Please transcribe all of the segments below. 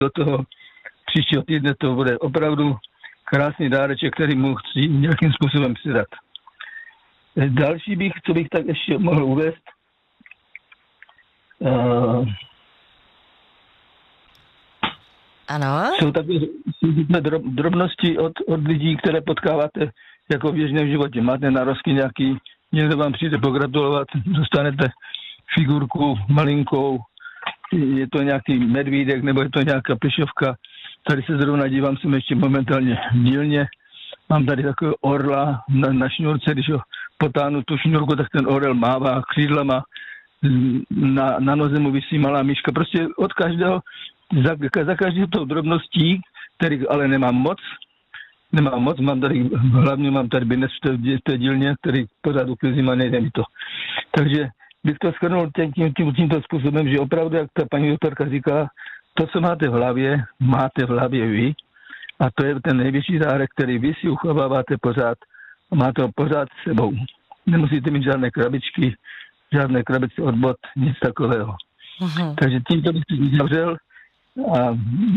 do toho příštího týdne to bude opravdu krásný dáreček, který mu chci nějakým způsobem přidat. Další co bych tak ještě mohl uvést, ano. Jsou takové drobnosti od lidí, které potkáváte jako v běžném životě. Máte narozky nějaký, někdo vám přijde pogratulovat, dostanete figurku malinkou, je to nějaký medvídek nebo je to nějaká plišovka. Tady se zrovna dívám, jsem ještě momentálně v dílně. Mám tady takového orla na šňůrce, když ho potáhnu tu šňůrku, tak ten orel mává křídlama, na noze mu visí malá myška. Prostě od každého, za každou tou drobností, který ale nemám moc, hlavně mám tady binec v té dílně, který pořád uklizím a nejde mi to. Takže bych to shrnul tímto způsobem, že opravdu, jak ta paní doktorka říká, to, co máte v hlavě vy, a to je ten největší dárek, který vy si uchováváte pořád a máte ho pořád s sebou. Nemusíte mít žádné krabičky, žádné krabice od bot, nic takového. Uh-huh. Takže tímto bych si zavřel a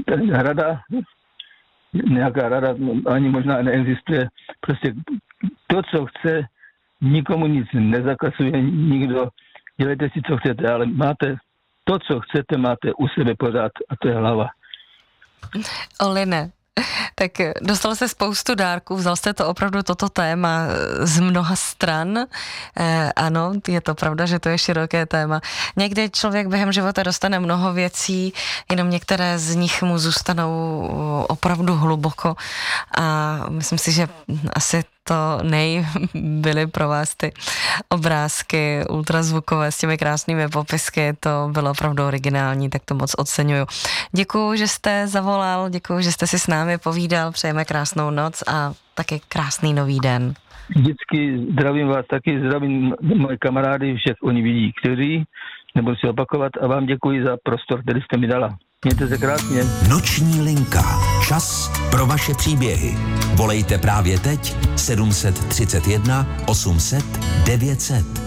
nějaká rada ani možná neexistuje. Prostě to, co chce, nikomu nic nezakazuje, nikdo. Dělejte si, co chcete, ale máte to, co chcete, máte u sebe pořád a to je hlava. Oline, tak dostal se spoustu dárků, vzal jste to opravdu toto téma z mnoha stran. Ano, je to pravda, že to je široké téma. Někdy člověk během života dostane mnoho věcí, jenom některé z nich mu zůstanou opravdu hluboko a myslím si, že asi to byly pro vás ty obrázky ultrazvukové s těmi krásnými popisky, to bylo opravdu originální, tak to moc oceňuju. Děkuju, že jste zavolal, děkuju, že jste si s námi povídal, přejeme krásnou noc a taky krásný nový den. Vždycky zdravím vás, taky zdravím moje kamarády, však oni vidí, kteří, nebudu si opakovat a vám děkuji za prostor, který jste mi dala. Mějte se krásně. Noční linka. Čas pro vaše příběhy. Volejte právě teď 731 800 900.